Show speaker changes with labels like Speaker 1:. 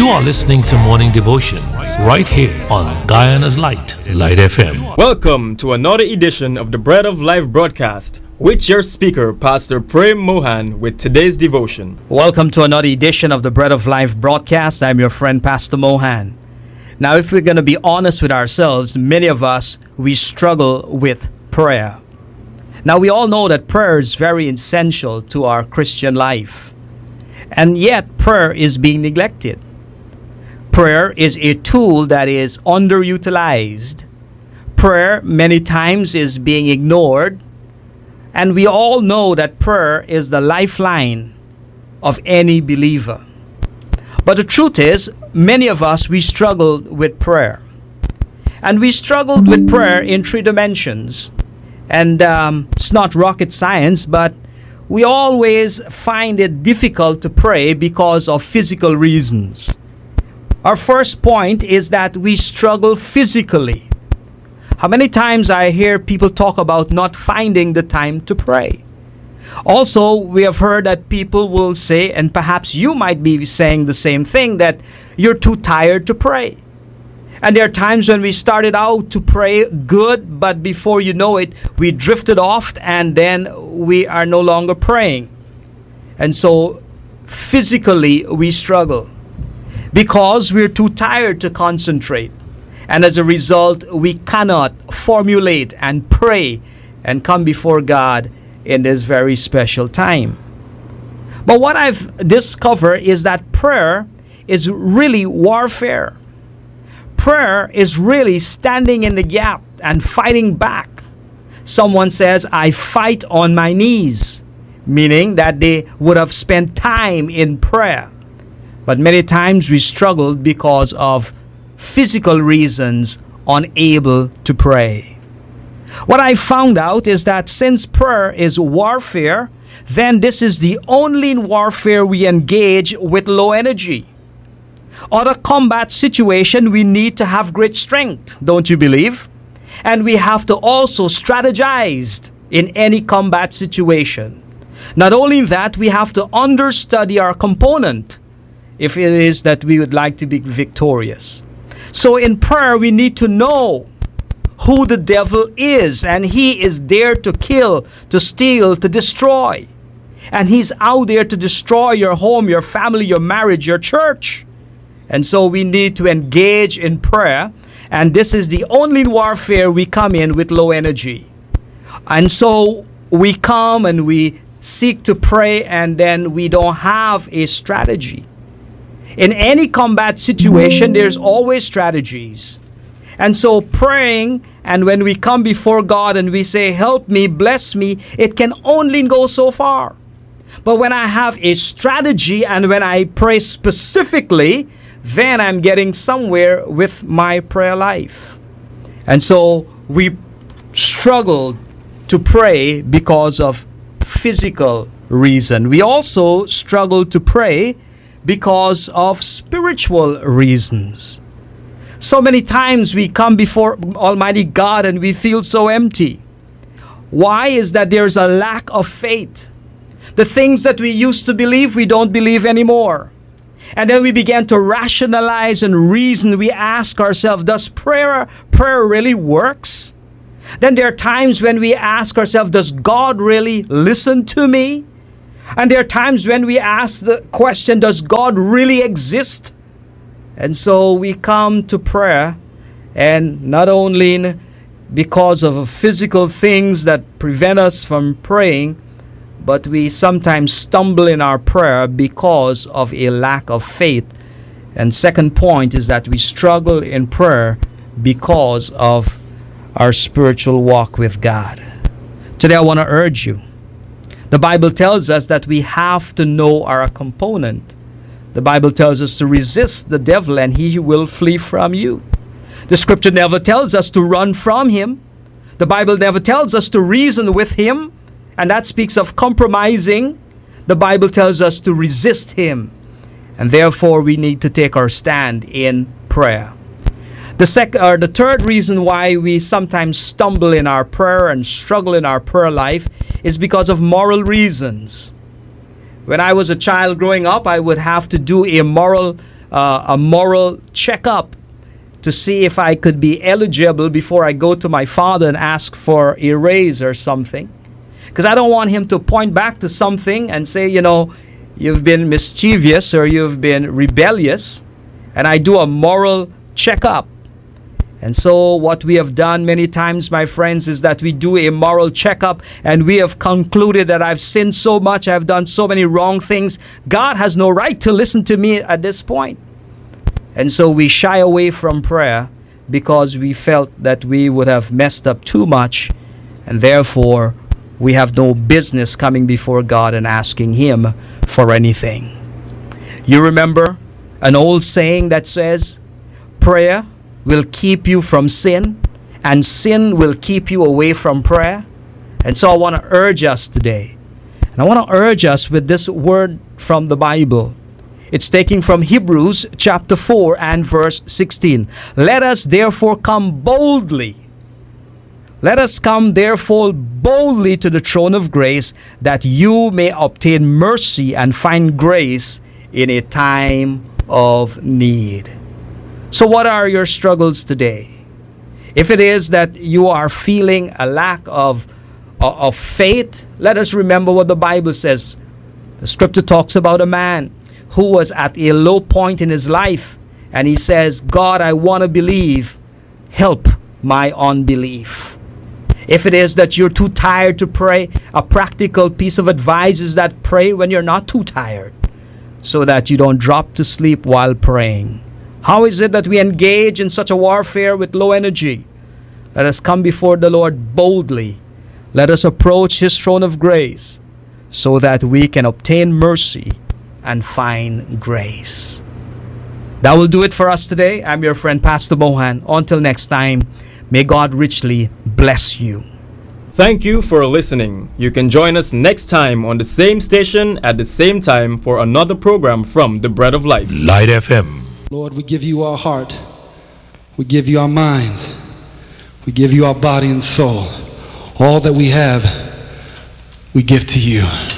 Speaker 1: You are listening to Morning Devotion right here on Guyana's Light, Light FM.
Speaker 2: Welcome to another edition of the Bread of Life broadcast with your speaker, Pastor Prem Mohan, with today's devotion.
Speaker 3: Welcome to another edition of the Bread of Life broadcast. I'm your friend, Pastor Mohan. Now, if we're going to be honest with ourselves, many of us, we struggle with prayer. Now, we all know that prayer is very essential to our Christian life. And yet, prayer is being neglected. Prayer is a tool that is underutilized. Prayer, many times, is being ignored. And we all know that prayer is the lifeline of any believer. But the truth is, many of us, we struggle with prayer. And we struggled with prayer in three dimensions. And it's not rocket science, but we always find it difficult to pray because of physical reasons. Our first point is that we struggle physically. How many times I hear people talk about not finding the time to pray? Also, we have heard that people will say, and perhaps you might be saying the same thing, that you're too tired to pray. And there are times when we started out to pray good, but before you know it, we drifted off and then we are no longer praying. And so physically we struggle because we're too tired to concentrate. And as a result, we cannot formulate and pray and come before God in this very special time. But what I've discovered is that prayer is really warfare. Prayer is really standing in the gap and fighting back. Someone says, I fight on my knees, meaning that they would have spent time in prayer. But many times we struggled because of physical reasons, unable to pray. What I found out is that since prayer is warfare, then this is the only warfare we engage with low energy. Other combat situation, we need to have great strength, don't you believe? And we have to also strategize in any combat situation. Not only that, we have to understudy our component if it is that we would like to be victorious. So in prayer, we need to know who the devil is, and he is there to kill, to steal, to destroy. And he's out there to destroy your home, your family, your marriage, your church. And so we need to engage in prayer, and this is the only warfare we come in with low energy. And so we come and we seek to pray, and then we don't have a strategy. In any combat situation, there's always strategies. And so praying, and when we come before God and we say, help me, bless me, it can only go so far. But when I have a strategy and when I pray specifically, then I'm getting somewhere with my prayer life. And so we struggle to pray because of physical reason. We also struggle to pray because of spiritual reasons. So many times we come before Almighty God and we feel so empty. Why is that? There's a lack of faith. The things that we used to believe, we don't believe anymore. And then we began to rationalize and reason. We ask ourselves, does prayer really works? Then there are times when we ask ourselves, does God really listen to me? And there are times when we ask the question, does God really exist? And so we come to prayer, and not only because of physical things that prevent us from praying, but we sometimes stumble in our prayer because of a lack of faith. And second point is that we struggle in prayer because of our spiritual walk with God. Today I want to urge you. The Bible tells us that we have to know our component. The Bible tells us to resist the devil and he will flee from you. The scripture never tells us to run from him. The Bible never tells us to reason with him. And that speaks of compromising. The Bible tells us to resist him. And therefore we need to take our stand in prayer. The third reason why we sometimes stumble in our prayer and struggle in our prayer life is because of moral reasons. When I was a child growing up, I would have to do a moral a moral checkup to see if I could be eligible before I go to my father and ask for a raise or something. Because I don't want him to point back to something and say, you've been mischievous or you've been rebellious. And I do a moral checkup. And so what we have done many times, my friends, is that we do a moral checkup and we have concluded that I've sinned so much, I've done so many wrong things. God has no right to listen to me at this point. And so we shy away from prayer because we felt that we would have messed up too much, and therefore we have no business coming before God and asking Him for anything. You remember an old saying that says, prayer will keep you from sin, and sin will keep you away from prayer. And so I want to urge us today. And I want to urge us with this word from the Bible. It's taken from Hebrews chapter 4 and verse 16. Let us therefore come boldly. Let us come therefore boldly to the throne of grace, that you may obtain mercy and find grace in a time of need. So what are your struggles today? If it is that you are feeling a lack of faith, let us remember what the Bible says. The scripture talks about a man who was at a low point in his life, and he says, God, I want to believe. Help my unbelief. If it is that you're too tired to pray, a practical piece of advice is that pray when you're not too tired, so that you don't drop to sleep while praying. How is it that we engage in such a warfare with low energy? Let us come before the Lord boldly. Let us approach His throne of grace so that we can obtain mercy and find grace. That will do it for us today. I'm your friend, Pastor Mohan. Until next time, may God richly bless you.
Speaker 2: Thank you for listening. You can join us next time on the same station at the same time for another program from the Bread of Life.
Speaker 1: Light FM.
Speaker 4: Lord, we give you our heart. We give you our minds. We give you our body and soul. All that we have, we give to you.